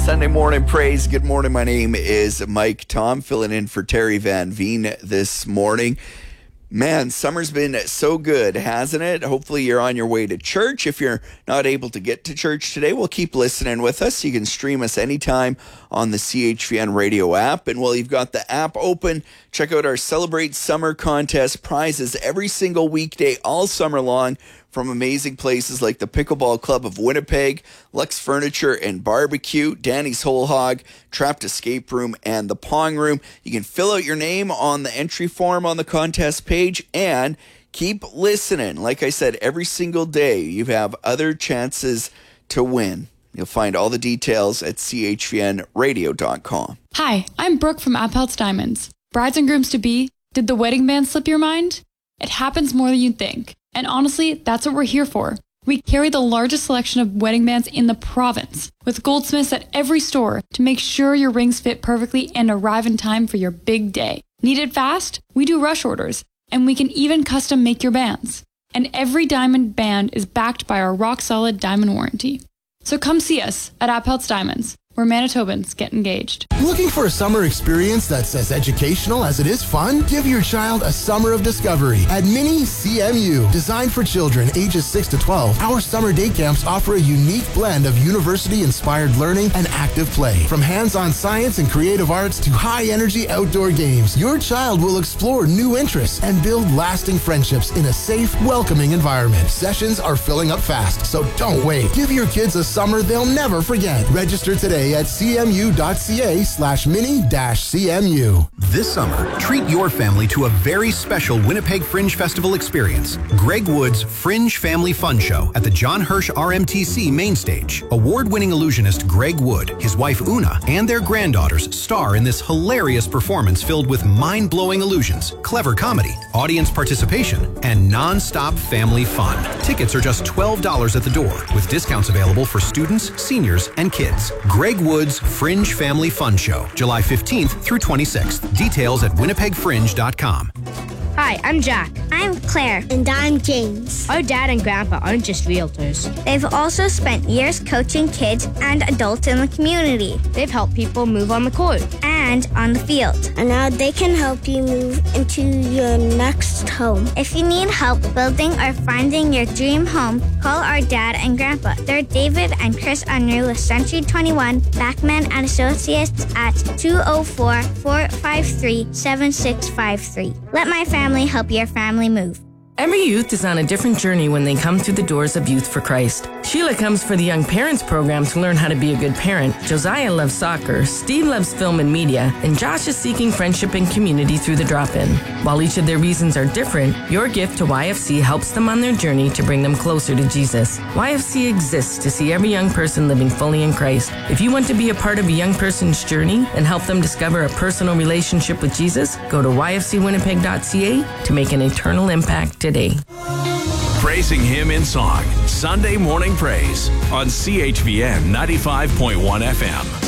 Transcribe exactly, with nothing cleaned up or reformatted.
Sunday morning praise. Good morning. My name is Mike Tom, filling in for Terry Van Veen this morning. Man, summer's been so good, hasn't it? Hopefully you're on your way to church. If you're not able to get to church today, well, keep listening with us. You can stream us anytime on the C H V N radio app. And while you've got the app open, check out our Celebrate Summer contest prizes every single weekday all summer long from amazing places like the Pickleball Club of Winnipeg, Lux Furniture and Barbecue, Danny's Whole Hog, Trapped Escape Room, and the Pong Room. You can fill out your name on the entry form on the contest page and keep listening. Like I said, every single day you have other chances to win. You'll find all the details at c h v n radio dot com. Hi, I'm Brooke from Appelt's Diamonds. Brides and grooms to be, did the wedding band slip your mind? It happens more than you'd think. And honestly, that's what we're here for. We carry the largest selection of wedding bands in the province, with goldsmiths at every store to make sure your rings fit perfectly and arrive in time for your big day. Need it fast? We do rush orders, and we can even custom make your bands. And every diamond band is backed by our rock-solid diamond warranty. So come see us at Appelt's Diamonds, where Manitobans get engaged. Looking for a summer experience that's as educational as it is fun? Give your child a summer of discovery at Mini C M U. Designed for children ages six to twelve, our summer day camps offer a unique blend of university-inspired learning and active play. From hands-on science and creative arts to high-energy outdoor games, your child will explore new interests and build lasting friendships in a safe, welcoming environment. Sessions are filling up fast, so don't wait. Give your kids a summer they'll never forget. Register today at cmu.ca slash mini dash CMU. This summer, treat your family to a very special Winnipeg Fringe Festival experience. Greg Wood's Fringe Family Fun Show at the John Hirsch R M T C main stage. Award-winning illusionist Greg Wood, his wife Una, and their granddaughters star in this hilarious performance filled with mind-blowing illusions, clever comedy, audience participation, and non-stop family fun. Tickets are just twelve dollars at the door, with discounts available for students, seniors, and kids. Greg Wood's Fringe Family Fun Show, July fifteenth through twenty-sixth. Details at winnipeg fringe dot com. Hi, I'm Jack. I'm Claire. And I'm James. Our dad and grandpa aren't just realtors. They've also spent years coaching kids and adults in the community. They've helped people move on the court. And on the field. And now they can help you move into your next home. If you need help building or finding your dream home, call our dad and grandpa. They're David and Chris Unruh with Century twenty-one, Backman and Associates at two oh four, four five three, seven six five three. Let my family help your family move. Every youth is on a different journey when they come through the doors of Youth for Christ. Sheila comes for the Young Parents program to learn how to be a good parent. Josiah loves soccer, Steve loves film and media, and Josh is seeking friendship and community through the drop-in. While each of their reasons are different, your gift to Y F C helps them on their journey to bring them closer to Jesus. Y F C exists to see every young person living fully in Christ. If you want to be a part of a young person's journey and help them discover a personal relationship with Jesus, go to y f c winnipeg dot c a to make an eternal impact today. Praising Him in song, Sunday Morning Praise on C H V N ninety-five point one F M.